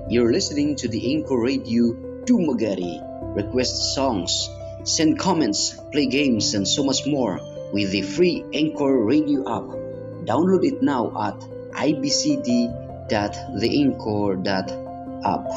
You're listening to the Anchor Radio Dumagari. Request songs, send comments, play games, and so much more with the free Anchor Radio app. Download it now at ibcd.theanchor.app.